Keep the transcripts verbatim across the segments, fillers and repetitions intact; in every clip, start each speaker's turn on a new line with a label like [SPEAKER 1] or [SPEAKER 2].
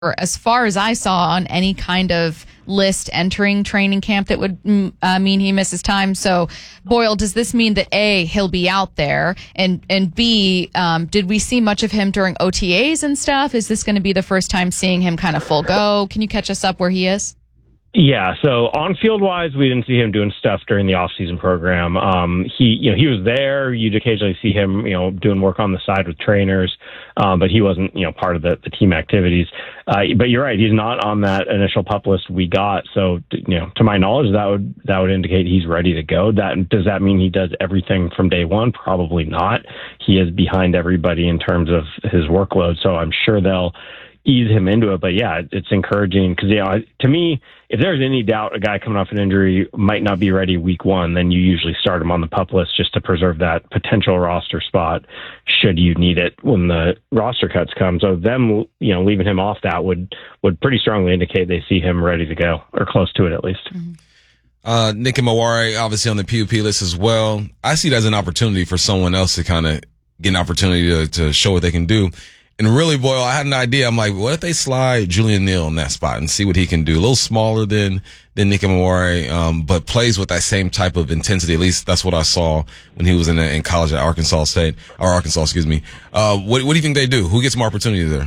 [SPEAKER 1] as far as I saw, on any kind of list entering training camp that would mm, uh, mean he misses time. So, Boyle, does this mean that A, he'll be out there, and, and B, um, did we see much of him during O T As and stuff? Is this going to be the first time seeing him kind of full go? Can you catch us up where he is?
[SPEAKER 2] Yeah, so on field wise, we didn't see him doing stuff during the off season program. Um, he, you know, he was there. You'd occasionally see him, you know, doing work on the side with trainers, um, but he wasn't, you know, part of the, the team activities. Uh, but you're right, he's not on that initial pup list we got. So, you know, to my knowledge, that would that would indicate he's ready to go. That does that mean he does everything from day one? Probably not. He is behind everybody in terms of his workload. So I'm sure they'll ease him into it. But yeah, it's encouraging because, you know, to me, if there's any doubt a guy coming off an injury might not be ready week one, then you usually start him on the pup list just to preserve that potential roster spot should you need it when the roster cuts come. So them, you know, leaving him off that would, would pretty strongly indicate they see him ready to go, or close to it at least.
[SPEAKER 1] Mm-hmm.
[SPEAKER 3] Uh, Nick Emefiele, obviously on the P U P list as well. I see it as an opportunity for someone else to kind of get an opportunity to, to show what they can do. And really, Boyle, I had an idea. I'm like, what if they slide Julian Neal in that spot and see what he can do? A little smaller than, than Nick Emefiele, um, but plays with that same type of intensity. At least that's what I saw when he was in, in college at Arkansas State, or Arkansas, excuse me. Uh, what, what do you think they do? Who gets more opportunity there?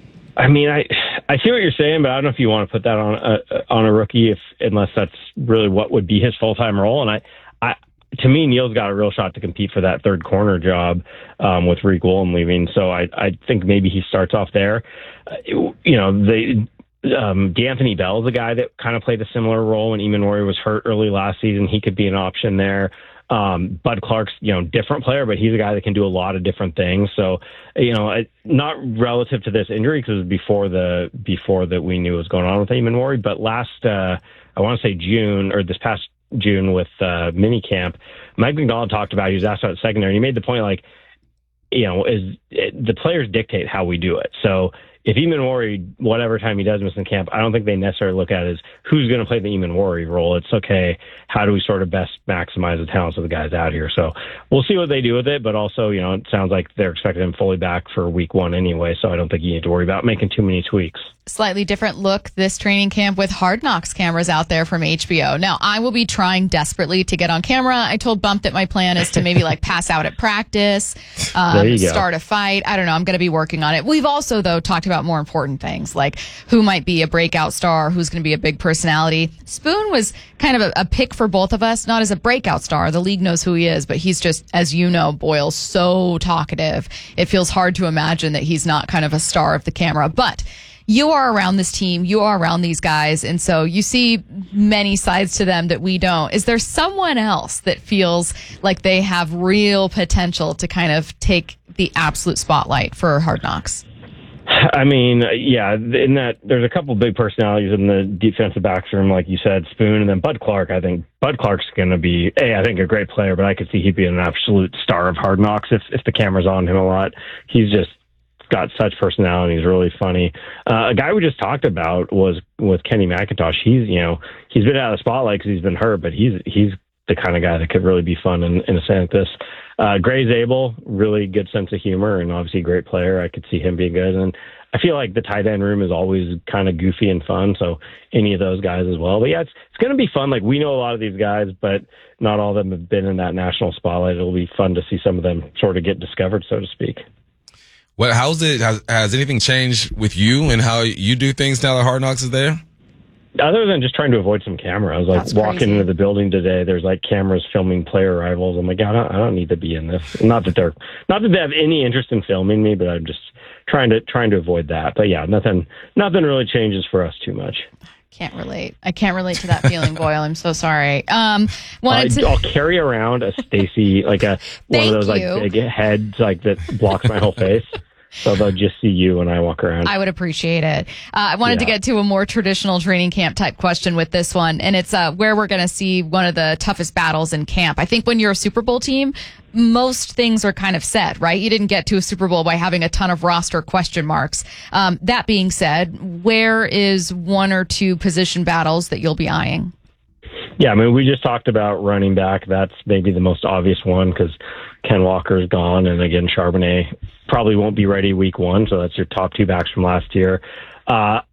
[SPEAKER 2] I mean, I I see what you're saying, but I don't know if you want to put that on a, on a rookie, if unless that's really what would be his full-time role. And I, I to me, Neal's got a real shot to compete for that third corner job um, with Riq Woolen leaving. So I, I think maybe he starts off there. Uh, you know, the um, D'Anthony Bell is a guy that kind of played a similar role when Emmanwori was hurt early last season. He could be an option there. Um, Bud Clark's, you know, different player, but he's a guy that can do a lot of different things. So, you know, it, not relative to this injury because it was before the before that we knew what was going on with Emmanwori. But last, uh, I want to say June or this past June with uh, minicamp, Mike Macdonald talked about, he was asked about secondary, and he made the point, like, you know, is it, the players dictate how we do it. So if Emmanwori, whatever time he does miss in camp, I don't think they necessarily look at it as who's going to play the Emmanwori role. It's okay, how do we sort of best maximize the talents of the guys out here? So we'll see what they do with it, but also, you know, it sounds like they're expecting him fully back for week one anyway, so I don't think you need to worry about making too many tweaks.
[SPEAKER 1] Slightly different look this training camp with Hard Knocks cameras out there from H B O. Now, I will be trying desperately to get on camera. I told Bump that my plan is to maybe like pass out at practice, um, start a fight. I don't know. I'm going to be working on it. We've also, though, talked about more important things like who might be a breakout star, who's going to be a big personality. Spoon was kind of a, a pick for both of us, not as a breakout star. The league knows who he is, but he's just, as you know, Boyle, so talkative. It feels hard to imagine that he's not kind of a star of the camera. But you are around this team, you are around these guys, and so you see many sides to them that we don't. Is there someone else that feels like they have real potential to kind of take the absolute spotlight for Hard Knocks?
[SPEAKER 2] I mean, yeah, in that there's a couple big personalities in the defensive backs room, like you said, Spoon, and then Bud Clark. I think Bud Clark's going to be, a, I think, a great player, but I could see he'd be an absolute star of Hard Knocks if, if the camera's on him a lot. He's just got such personality. He's really funny. Uh, a guy we just talked about was with Kenny McIntosh. He's, you know, he's been out of the spotlight because he's been hurt, but he's he's the kind of guy that could really be fun in, in a setting like this. Uh, Gray Zabel, really good sense of humor and obviously a great player. I could see him being good. And I feel like the tight end room is always kind of goofy and fun. So any of those guys as well. But yeah, it's, it's going to be fun. Like we know a lot of these guys, but not all of them have been in that national spotlight. It'll be fun to see some of them sort of get discovered, so to speak.
[SPEAKER 3] Well, how's it, has, has anything changed with you and how you do things now that Hard Knocks is there?
[SPEAKER 2] Other than just trying to avoid some cameras, like
[SPEAKER 1] That's
[SPEAKER 2] walking
[SPEAKER 1] crazy.
[SPEAKER 2] into the building today, there's like cameras filming player arrivals. I'm like, I don't, I don't need to be in this. Not that they're, not that they have any interest in filming me, but I'm just trying to, trying to avoid that. But yeah, nothing, nothing really changes for us too much.
[SPEAKER 1] Can't relate. I can't relate to that feeling, Boyle. I'm so sorry. Um, wanted
[SPEAKER 2] I,
[SPEAKER 1] to...
[SPEAKER 2] I'll carry around a Stacy, like a one
[SPEAKER 1] Thank
[SPEAKER 2] of those
[SPEAKER 1] you.
[SPEAKER 2] like big heads, like that blocks my whole face. So they'll just see you when I walk around.
[SPEAKER 1] I would appreciate it. Uh, I wanted
[SPEAKER 2] Yeah.
[SPEAKER 1] to get to a more traditional training camp type question with this one, and it's uh, where we're going to see one of the toughest battles in camp. I think when you're a Super Bowl team, most things are kind of set, right? You didn't get to a Super Bowl by having a ton of roster question marks. Um, that being said, where is one or two position battles that you'll be eyeing?
[SPEAKER 2] Yeah, I mean, we just talked about running back. That's maybe the most obvious one because Ken Walker's gone, and again, Charbonnet probably won't be ready week one, so that's your top two backs from last year. Uh,